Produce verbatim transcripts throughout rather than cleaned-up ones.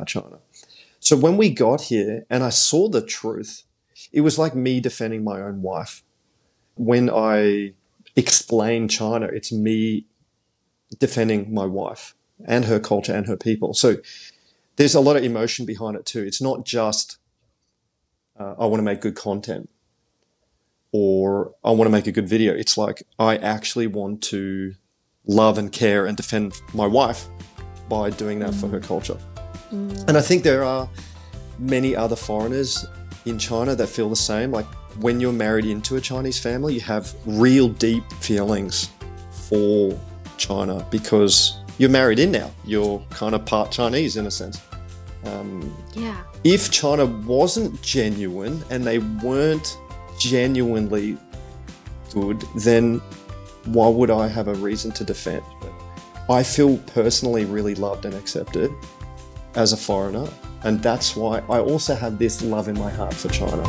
China. So when we got here and I saw the truth, it was like me defending my own wife. When I explain China, it's me defending my wife and her culture and her people. So there's a lot of emotion behind it too. It's not just, uh, I want to make good content or I want to make a good video. It's like, I actually want to love and care and defend my wife by doing that mm. for her culture. Mm. And I think there are many other foreigners in China that feel the same. Like when you're married into a Chinese family, you have real deep feelings for China because you're married in now. You're kind of part Chinese in a sense. Um, yeah. If China wasn't genuine and they weren't genuinely good, then why would I have a reason to defend? But I feel personally really loved and accepted as a foreigner, and that's why I also have this love in my heart for China.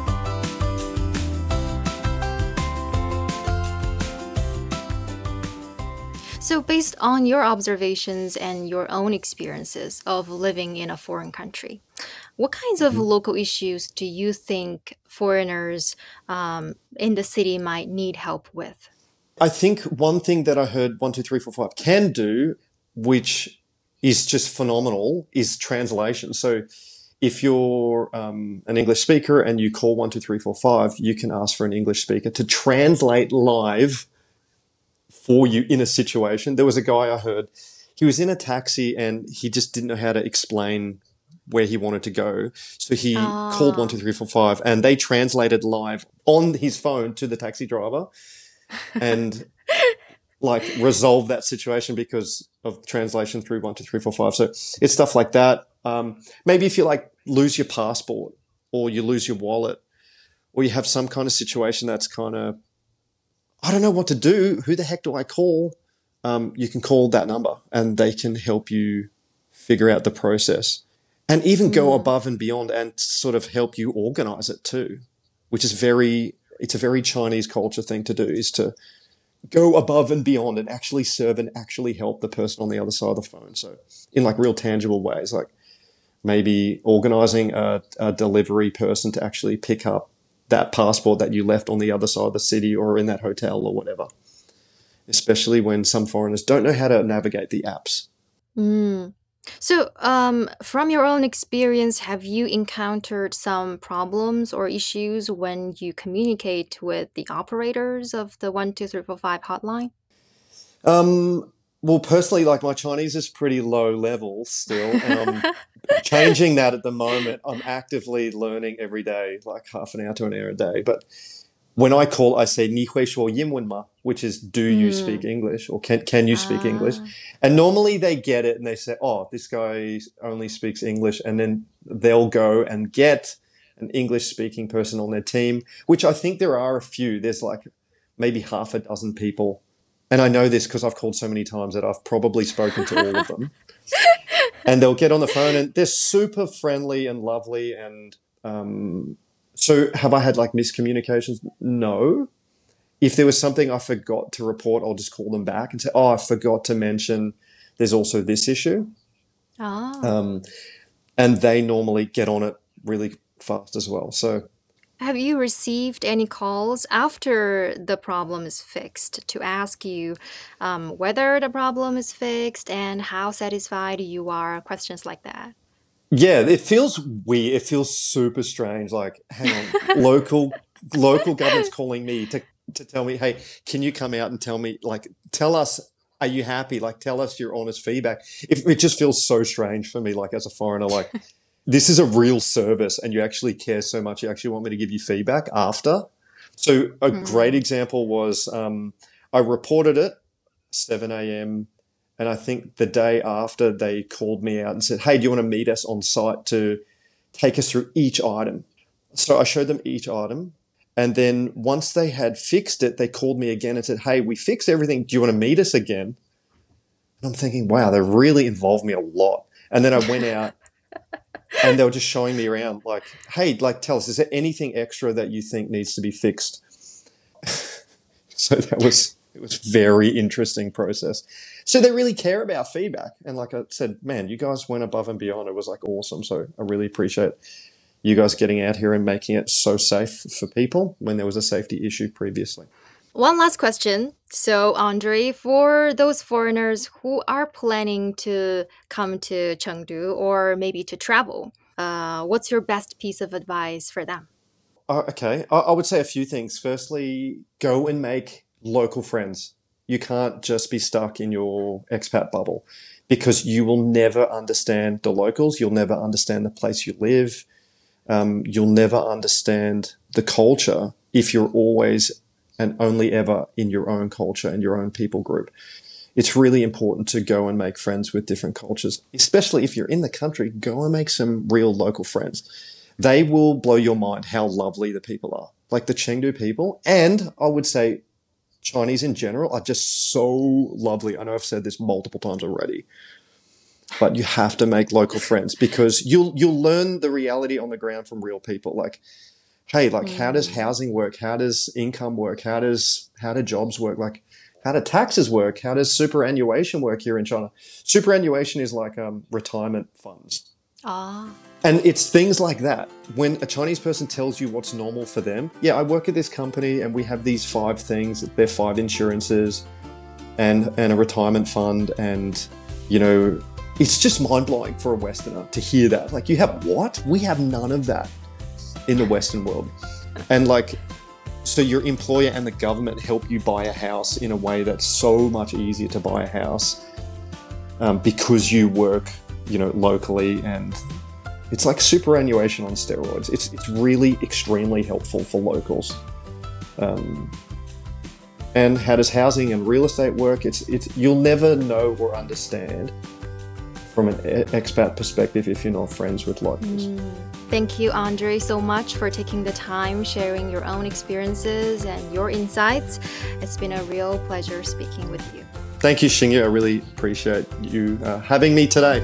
So based on your observations and your own experiences of living in a foreign country, what kinds of mm-hmm. local issues do you think foreigners um, in the city might need help with? I think one thing that I heard one two three four five can do, which is just phenomenal, is translation. So if you're um, an English speaker and you call one two three four five, you can ask for an English speaker to translate live for you in a situation. There was a guy I heard, he was in a taxi and he just didn't know how to explain where he wanted to go. So he oh. called one two three four five and they translated live on his phone to the taxi driver and like resolved that situation because of translation through one two three four five. So it's stuff like that. Um, maybe if you like lose your passport or you lose your wallet or you have some kind of situation that's kind of, I don't know what to do. Who the heck do I call? Um, you can call that number and they can help you figure out the process and even go mm. above and beyond and sort of help you organize it too, which is very, it's a very Chinese culture thing to do, is to go above and beyond and actually serve and actually help the person on the other side of the phone. So in like real tangible ways, like maybe organizing a, a delivery person to actually pick up that passport that you left on the other side of the city or in that hotel or whatever, especially when some foreigners don't know how to navigate the apps. Mm. So um, from your own experience, have you encountered some problems or issues when you communicate with the operators of the one two three four five hotline? Um, well, personally, like my Chinese is pretty low level still, and I'm changing that at the moment. I'm actively learning every day, like half an hour to an hour a day. But when I call, I say 你会说英文吗? Which is, do you Mm. speak English or can can you speak Ah. English? And normally they get it and they say, oh, this guy only speaks English. And then they'll go and get an English speaking person on their team, which I think there are a few. There's like maybe half a dozen people. And I know this because I've called so many times that I've probably spoken to all of them. And they'll get on the phone and they're super friendly and lovely. And um, so have I had like miscommunications? No. If there was something I forgot to report, I'll just call them back and say, oh, I forgot to mention there's also this issue. Oh. Um, and they normally get on it really fast as well. So have you received any calls after the problem is fixed to ask you um, whether the problem is fixed and how satisfied you are? Questions like that. Yeah, it feels weird. It feels super strange. Like, hang on, local local government's calling me to to tell me, hey, can you come out and tell me, like, tell us, are you happy? Like, tell us your honest feedback. It, it just feels so strange for me, like, as a foreigner, like, this is a real service and you actually care so much. You actually want me to give you feedback after. So a mm. great example was um, I reported it seven a.m. and I think the day after they called me out and said, hey, do you want to meet us on site to take us through each item? So I showed them each item. And then once they had fixed it, they called me again and said, hey, we fixed everything. Do you want to meet us again? And I'm thinking, wow, they really involved me a lot. And then I went out and they were just showing me around like, hey, like, tell us, is there anything extra that you think needs to be fixed? So that was It was a very interesting process. So they really care about feedback. And like I said, man, you guys went above and beyond. It was like awesome. So I really appreciate you guys getting out here and making it so safe for people when there was a safety issue previously. One last question. So, Andre, for those foreigners who are planning to come to Chengdu or maybe to travel, uh, what's your best piece of advice for them? Uh, okay, I, I would say a few things. Firstly, go and make local friends. You can't just be stuck in your expat bubble because you will never understand the locals. You'll never understand the place you live. Um, you'll never understand the culture if you're always and only ever in your own culture and your own people group. It's really important to go and make friends with different cultures, especially if you're in the country. Go and make some real local friends. They will blow your mind how lovely the people are, like the Chengdu people. And I would say Chinese in general are just so lovely. I know I've said this multiple times already, but you have to make local friends because you'll you'll learn the reality on the ground from real people. Like, hey, like, mm. how does housing work? How does income work? How does how do jobs work? Like, how do taxes work? How does superannuation work here in China? Superannuation is like um, retirement funds. Ah. And it's things like that. When a Chinese person tells you what's normal for them, yeah, I work at this company and we have these five things. They're five insurances and, and a retirement fund. And, you know, it's just mind-blowing for a Westerner to hear that. Like, you have what? We have none of that in the Western world. And like, so your employer and the government help you buy a house in a way that's so much easier to buy a house um, because you work, you know, locally, and it's like superannuation on steroids. It's it's really extremely helpful for locals. Um, and how does housing and real estate work? It's it's you'll never know or understand from an expat perspective if you're not friends with locals. Mm. Thank you, Andre, so much for taking the time, sharing your own experiences and your insights. It's been a real pleasure speaking with you. Thank you, Xingyu. I really appreciate you uh, having me today.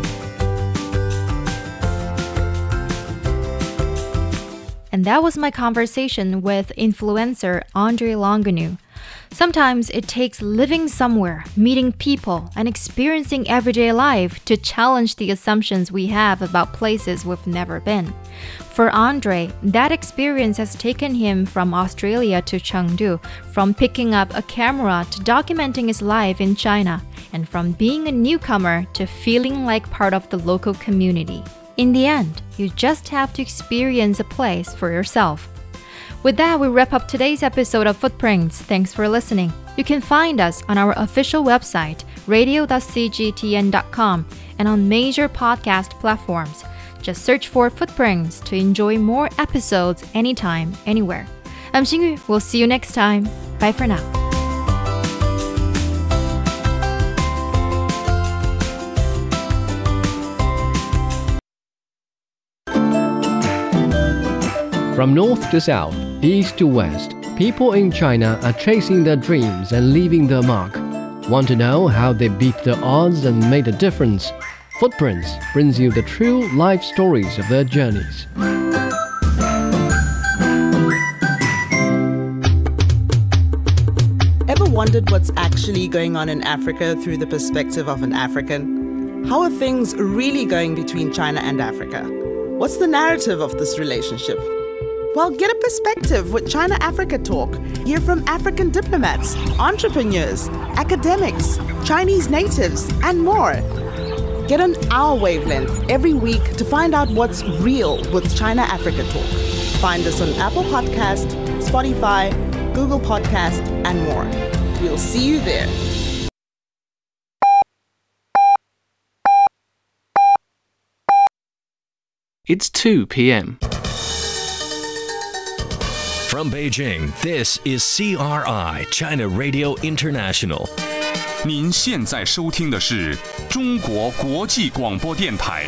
And that was my conversation with influencer Andre Longuenu. Sometimes it takes living somewhere, meeting people, and experiencing everyday life to challenge the assumptions we have about places we've never been. For Andre, that experience has taken him from Australia to Chengdu, from picking up a camera to documenting his life in China, and from being a newcomer to feeling like part of the local community. In the end, you just have to experience a place for yourself. With that, we wrap up today's episode of Footprints. Thanks for listening. You can find us on our official website, radio dot c g t n dot com, and on major podcast platforms. Just search for Footprints to enjoy more episodes anytime, anywhere. I'm Xingyu. We'll see you next time. Bye for now. From north to south, east to west, people in China are chasing their dreams and leaving their mark. Want to know how they beat the odds and made a difference? Footprints brings you the true life stories of their journeys. Ever wondered what's actually going on in Africa through the perspective of an African? How are things really going between China and Africa? What's the narrative of this relationship? Well, get a perspective with China Africa Talk. Hear from African diplomats, entrepreneurs, academics, Chinese natives, and more. Get on our wavelength every week to find out what's real with China Africa Talk. Find us on Apple Podcast, Spotify, Google Podcast, and more. We'll see you there. It's two p.m. From Beijing, this is C R I China Radio International. 您现在收听的是中国国际广播电台。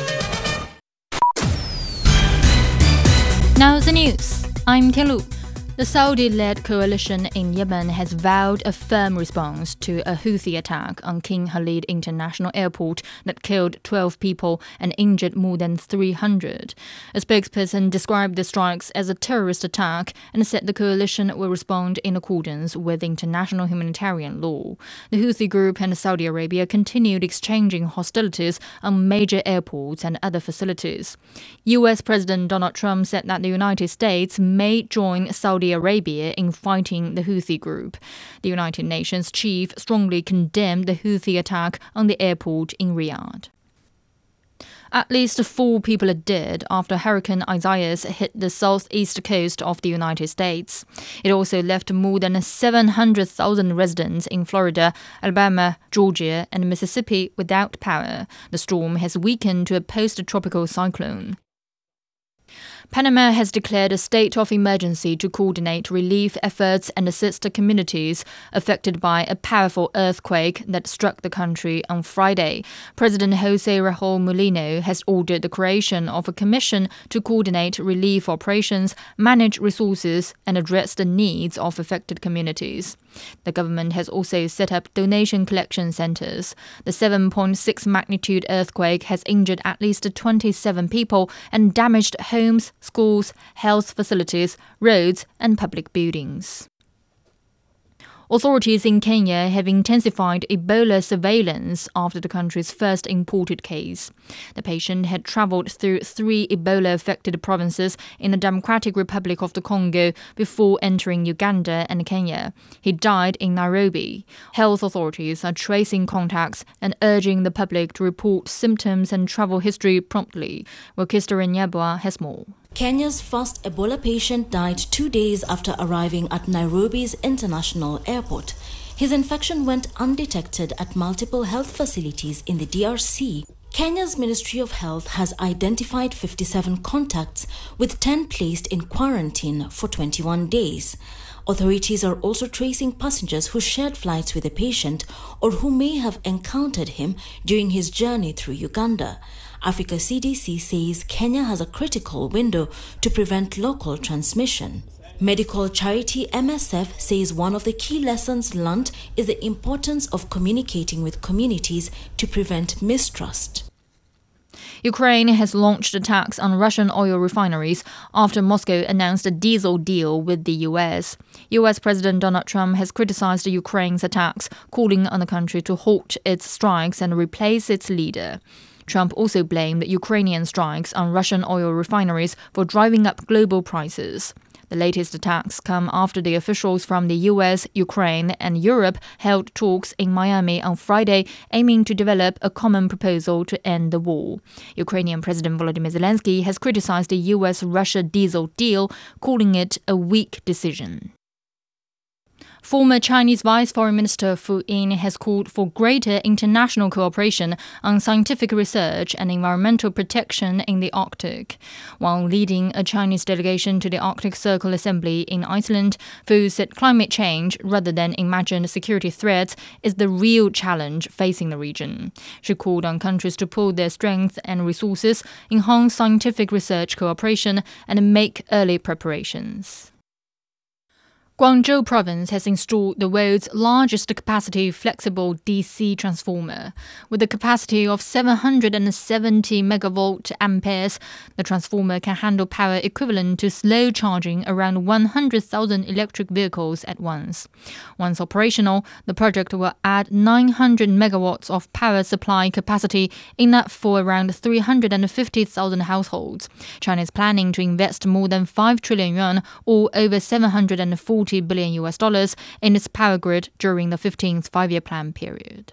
Now the news. I'm Tianlu. The Saudi-led coalition in Yemen has vowed a firm response to a Houthi attack on King Khalid International Airport that killed twelve people and injured more than three hundred. A spokesperson described the strikes as a terrorist attack and said the coalition will respond in accordance with international humanitarian law. The Houthi group and Saudi Arabia continued exchanging hostilities on major airports and other facilities. U S President Donald Trump said that the United States may join Saudi Arabia in fighting the Houthi group. The United Nations chief strongly condemned the Houthi attack on the airport in Riyadh. At least four people are dead after Hurricane Isaias hit the southeast coast of the United States. It also left more than seven hundred thousand residents in Florida, Alabama, Georgia, and Mississippi without power. The storm has weakened to a post-tropical cyclone. Panama has declared a state of emergency to coordinate relief efforts and assist the communities affected by a powerful earthquake that struck the country on Friday. President Jose Raul Mulino has ordered the creation of a commission to coordinate relief operations, manage resources, and address the needs of affected communities. The government has also set up donation collection centers. The seven point six magnitude earthquake has injured at least twenty-seven people and damaged homes, schools, health facilities, roads, and public buildings. Authorities in Kenya have intensified Ebola surveillance after the country's first imported case. The patient had traveled through three Ebola-affected provinces in the Democratic Republic of the Congo before entering Uganda and Kenya. He died in Nairobi. Health authorities are tracing contacts and urging the public to report symptoms and travel history promptly. Wakista Nyabwa has more. Kenya's first Ebola patient died two days after arriving at Nairobi's International Airport. His infection went undetected at multiple health facilities in the D R C. Kenya's Ministry of Health has identified fifty-seven contacts, with ten placed in quarantine for twenty-one days. Authorities are also tracing passengers who shared flights with the patient or who may have encountered him during his journey through Uganda. Africa C D C says Kenya has a critical window to prevent local transmission. Medical charity M S F says one of the key lessons learned is the importance of communicating with communities to prevent mistrust. Ukraine has launched attacks on Russian oil refineries after Moscow announced a diesel deal with the U S. U S President Donald Trump has criticized Ukraine's attacks, calling on the country to halt its strikes and replace its leader. Trump also blamed Ukrainian strikes on Russian oil refineries for driving up global prices. The latest attacks come after the officials from the U S, Ukraine, and Europe held talks in Miami on Friday, aiming to develop a common proposal to end the war. Ukrainian President Volodymyr Zelensky has criticized the U S-Russia diesel deal, calling it a weak decision. Former Chinese Vice Foreign Minister Fu Yin has called for greater international cooperation on scientific research and environmental protection in the Arctic. While leading a Chinese delegation to the Arctic Circle Assembly in Iceland, Fu said climate change, rather than imagined security threats, is the real challenge facing the region. She called on countries to pool their strength and resources, enhance scientific research cooperation, and make early preparations. Guangzhou province has installed the world's largest capacity flexible D C transformer. With a capacity of seven hundred seventy megavolt amperes, the transformer can handle power equivalent to slow charging around one hundred thousand electric vehicles at once. Once operational, the project will add nine hundred megawatts of power supply capacity, enough for around three hundred fifty thousand households. China is planning to invest more than five trillion yuan, or over seven hundred forty billion U S dollars, in its power grid during the fifteenth five-year plan period.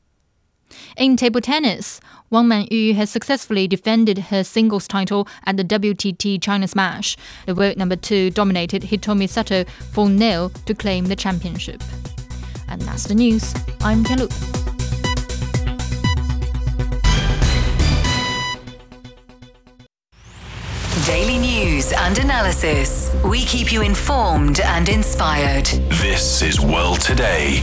In table tennis, Wang Manyu has successfully defended her singles title at the W T T China Smash. The world number two dominated Hitomi Sato four nil to claim the championship. And that's the news. I'm Tianlu. Daily news and analysis. We keep you informed and inspired. This is World Today.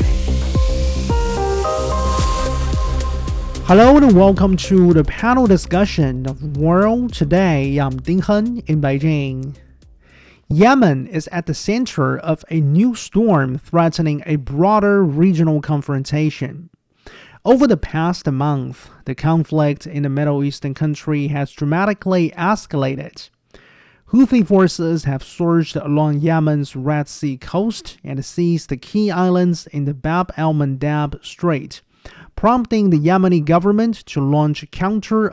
Hello and welcome to the panel discussion of World Today. I'm Ding Hen in Beijing. Yemen is at the center of a new storm threatening a broader regional confrontation. Over the past month, the conflict in the Middle Eastern country has dramatically escalated. Houthi forces have surged along Yemen's Red Sea coast and seized the key islands in the Bab el-Mandab Strait, prompting the Yemeni government to launch counter